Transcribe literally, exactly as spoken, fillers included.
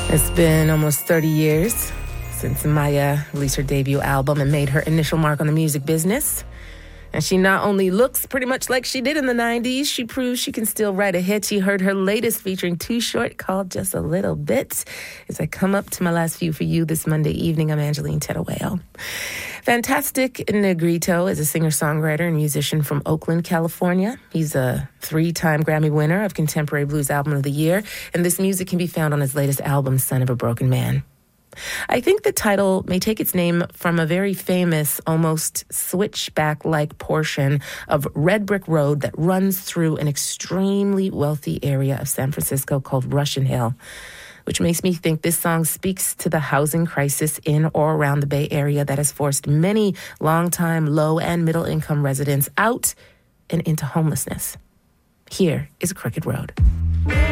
It's been almost thirty years since Maya released her debut album and made her initial mark on the music business. And she not only looks pretty much like she did in the nineties, she proves she can still write a hit. You heard her latest featuring Too Short, called Just a Little Bit. As I come up to my last few for you this Monday evening, I'm Angeline Tettaweo. Fantastic Negrito is a singer-songwriter and musician from Oakland, California. He's a three-time Grammy winner of Contemporary Blues Album of the Year, and this music can be found on his latest album, Son of a Broken Man. I think the title may take its name from a very famous, almost switchback-like portion of red brick road that runs through an extremely wealthy area of San Francisco called Russian Hill, which makes me think this song speaks to the housing crisis in or around the Bay Area that has forced many longtime low- and middle-income residents out and into homelessness. Here is Crooked Road.